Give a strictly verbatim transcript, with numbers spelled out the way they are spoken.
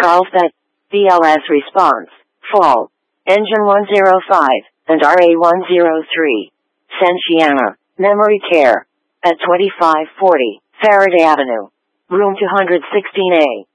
Carlsbad, B L S response, fall, engine one oh five, and R A one oh three. Sanciana, memory care, at twenty-five forty, Faraday Avenue, room two sixteen A.